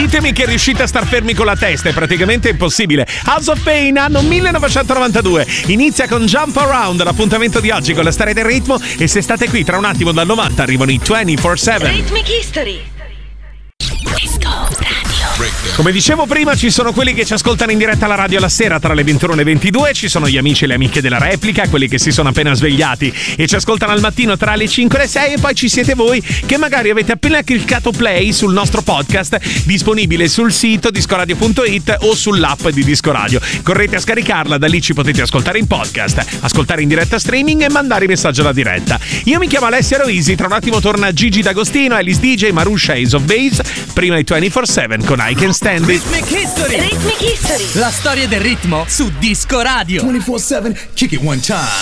ditemi che riuscite a star fermi con la testa, è praticamente impossibile. House of Pain, anno 1992. Inizia con Jump Around, l'appuntamento di oggi con la storia del ritmo, e se state qui tra un attimo dal 90 arrivano i 24/7. Rhythmic History. Come dicevo prima, ci sono quelli che ci ascoltano in diretta alla radio la sera tra le 21 e le 22, ci sono gli amici e le amiche della replica, quelli che si sono appena svegliati e ci ascoltano al mattino tra le 5 e le 6, e poi ci siete voi che magari avete appena cliccato play sul nostro podcast disponibile sul sito discoradio.it o sull'app di Disco Radio. Correte a scaricarla, da lì ci potete ascoltare in podcast, ascoltare in diretta streaming e mandare i messaggi alla diretta. Io mi chiamo Alessia Roisi, tra un attimo torna Gigi D'Agostino, Alice DJ, Marusha e Ace of Base, prima i 24/7 con I Can Stand It. Rhythmic History. Rhythmic History. La storia del ritmo su Disco Radio. 24/7, kick it one time.